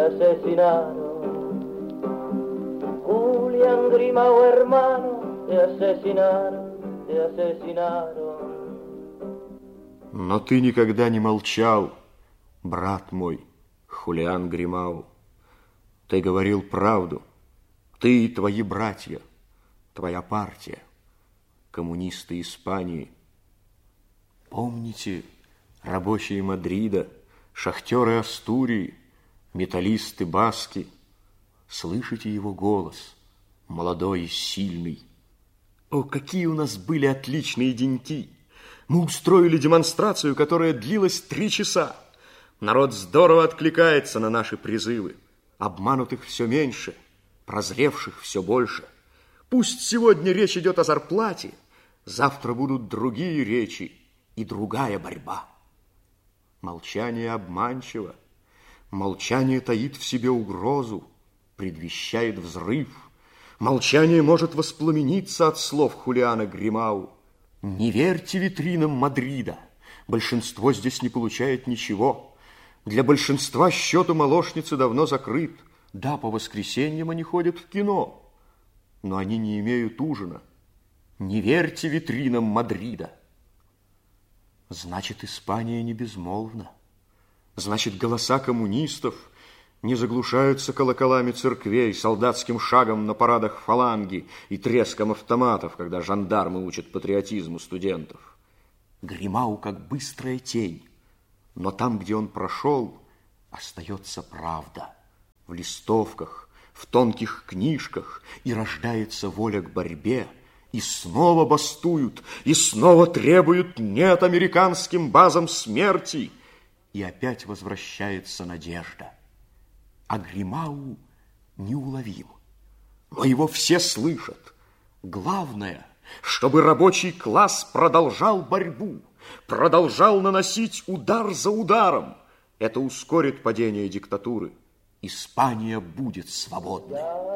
asesinaron. Julián Grimao, hermano, te asesinaron, te asesinaron. Но ты никогда не молчал, брат мой, Хулиан Гримау. Ты говорил правду. Ты и твои братья, твоя партия, коммунисты Испании. Помните, рабочие Мадрида, шахтеры Астурии, металлисты Баски? Слышите его голос, молодой и сильный. О, какие у нас были отличные деньки! Мы устроили демонстрацию, которая длилась 3 часа. Народ здорово откликается на наши призывы. Обманутых все меньше, прозревших все больше. Пусть сегодня речь идет о зарплате, завтра будут другие речи и другая борьба. Молчание обманчиво, молчание таит в себе угрозу, предвещает взрыв. Молчание может воспламениться от слов Хулиана Гримау. Не верьте витринам Мадрида. Большинство здесь не получает ничего. Для большинства счет у молочницы давно закрыт. Да, по воскресеньям они ходят в кино, но они не имеют ужина. Не верьте витринам Мадрида. Значит, Испания не безмолвна. Значит, голоса коммунистов не заглушаются колоколами церквей, солдатским шагом на парадах фаланги и треском автоматов, когда жандармы учат патриотизму студентов. Гримау как быстрая тень, но там, где он прошел, остается правда. В листовках, в тонких книжках, и рождается воля к борьбе, и снова бастуют, и снова требуют «нет» американским базам смерти, и опять возвращается надежда. А Гримау неуловим, но его все слышат. Главное, чтобы рабочий класс продолжал борьбу, продолжал наносить удар за ударом. Это ускорит падение диктатуры. Испания будет свободной.